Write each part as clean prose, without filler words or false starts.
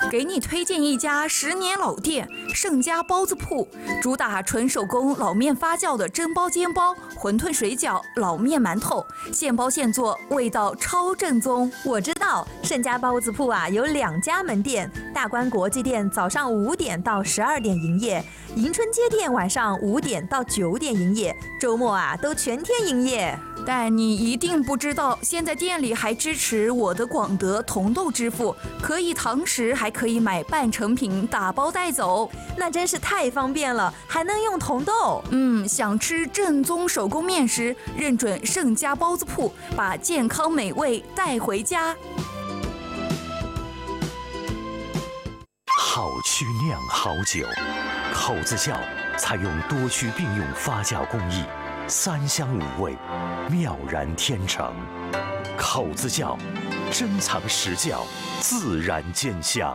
给你推荐一家10年老店盛家包子铺，主打纯手工老面发酵的蒸包、煎包、馄饨、水饺、老面、馒头，现包现做，味道超正宗。 我知道盛家包子铺啊有2家门店，大观国际店早上5点到12点营业，迎春街店晚上5点到9点营业，周末啊都全天营业。 但你一定不知道，现在店里还支持我的广德同豆支付，可以堂食，还可以买半成品打包带走， 那真是太方便了，还能用同豆。 想吃正宗手工面食，认准盛家包子铺，把健康美味带回家。 好曲酿好酒，口子窖采用多区并用发酵工艺，3香5味，妙然天成。口子窖，珍藏实窖，自然见香。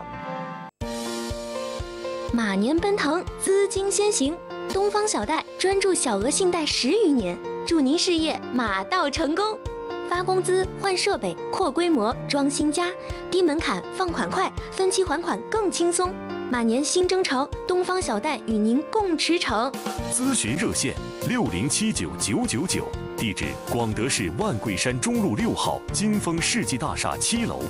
马年奔腾，资金先行。东方小贷专注小额信贷10余年，祝您事业马到成功。发工资、换设备、扩规模、装新家，低门槛，放款快，分期还款更轻松。马年新征程，东方小贷与您共驰骋。 咨询热线60799999，地址广德市万桂山中路6号金丰世纪大厦7楼。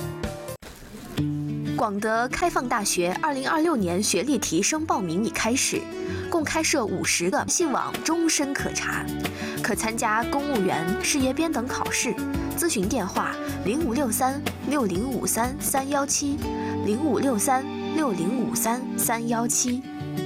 广德开放大学2026年学历提升报名已开始，共开设50个信网，终身可查，可参加公务员、事业编等考试。咨询电话：05636053-317，05636053-317。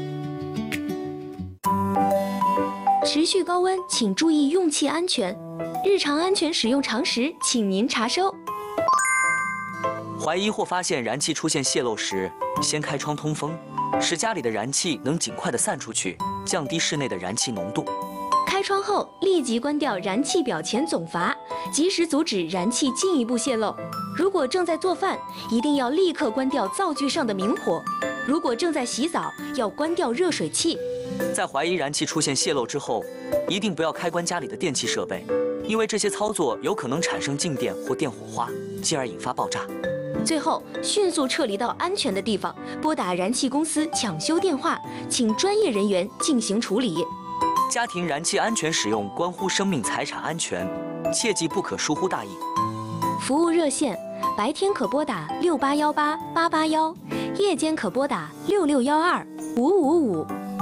持续高温，请注意用气安全。日常安全使用常识，请您查收。 怀疑或发现燃气出现泄漏时，先开窗通风，使家里的燃气能尽快地散出去，降低室内的燃气浓度。 开窗后立即关掉燃气表前总阀，及时阻止燃气进一步泄漏。如果正在做饭，一定要立刻关掉灶具上的明火；如果正在洗澡，要关掉热水器。 在怀疑燃气出现泄漏之后，一定不要开关家里的电气设备，因为这些操作有可能产生静电或电火花，进而引发爆炸。 最后，迅速撤离到安全的地方，拨打燃气公司抢修电话，请专业人员进行处理。 家庭燃气安全使用关乎生命财产安全，切记不可疏忽大意。 服务热线：白天可拨打6818-881，夜间可拨打6612-555。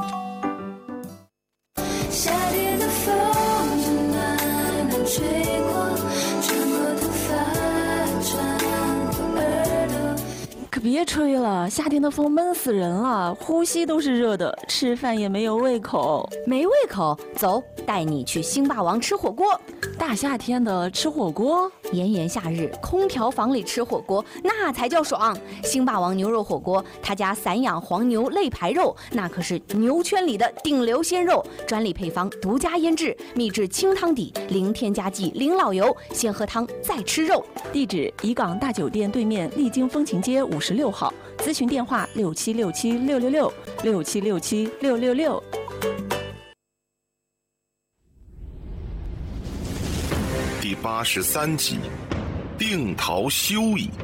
夏天的风正慢慢吹过，穿过头发，穿过耳朵。 可别吹了，夏天的风闷死人了，呼吸都是热的，吃饭也没有胃口。 没胃口，走，带你去星霸王吃火锅。 大夏天的吃火锅， 炎炎夏日，空调房里吃火锅那才叫爽。星霸王牛肉火锅，他家散养黄牛肋排肉，那可是牛圈里的顶流鲜肉，专利配方，独家腌制，秘制清汤底，零添加剂，零老油，先喝汤再吃肉。 地址：怡港大酒店对面丽晶风情街56号，咨询电话6767-666，6767-666。 第83集，病逃休矣。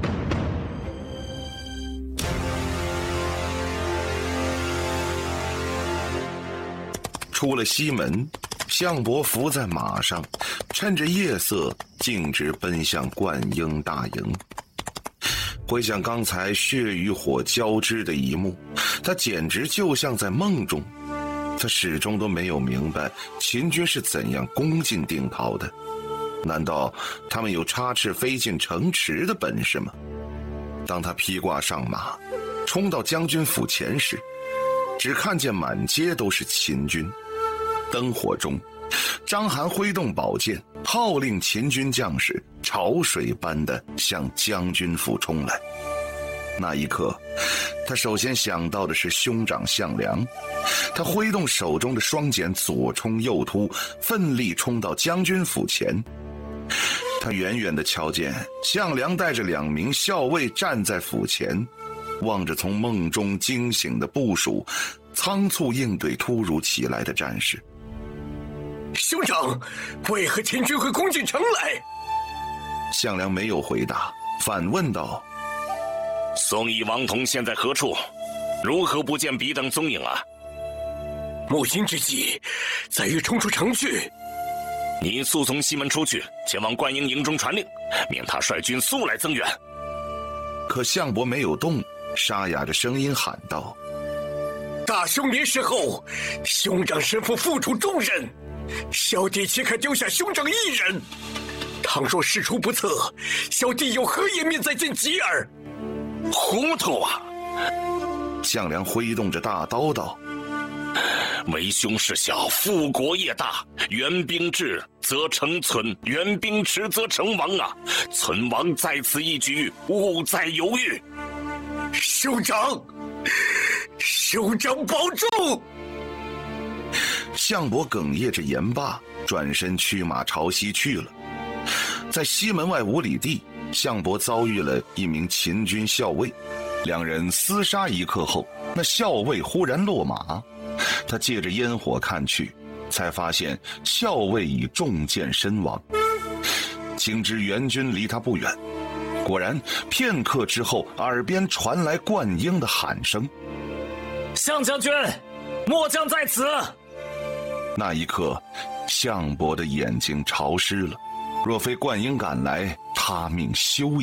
出了西门，项伯伏在马上，趁着夜色径直奔向灌婴大营。回想刚才血与火交织的一幕，他简直就像在梦中。他始终都没有明白秦军是怎样攻进定陶的，难道他们有插翅飞进城池的本事吗？当他披挂上马，冲到将军府前时，只看见满街都是秦军。灯火中，章邯挥动宝剑，号令秦军将士潮水般地向将军府冲来。那一刻，他首先想到的是兄长项梁。他挥动手中的双锏，左冲右突，奋力冲到将军府前。他远远地瞧见项梁带着2名校尉站在府前，望着从梦中惊醒的部属，仓促应对突如其来的战事。 兄长，为何秦军会攻进城来？ 项梁没有回答，反问道： 宋义王同现在何处？如何不见彼等踪影啊？ 木星之计，在于冲出城去。 你速从西门出去，前往灌婴营中传令，命他率军速来增援。 可项伯没有动，沙哑着声音喊道：“ 大兄年事后，兄长身负父主重任，小弟岂可丢下兄长一人？倘若事出不测，小弟有何颜面再见吉儿？” 糊涂啊！ 项梁挥动着大刀道：“ 为兄事小，复国业大。援兵至则成存，援兵迟则成亡啊！存亡在此一举，勿再犹豫。” 兄长，兄长保重！ 项伯哽咽着言罢，转身驱马朝西去了。在西门外5里地，项伯遭遇了一名秦军校尉，两人厮杀一刻后，那校尉忽然落马。他借着烟火看去，才发现校尉已中箭身亡。情知援军离他不远，果然片刻之后，耳边传来灌婴的喊声：“ 项将军，末将在此！” 那一刻，项伯的眼睛潮湿了。若非灌婴赶来，他命休矣。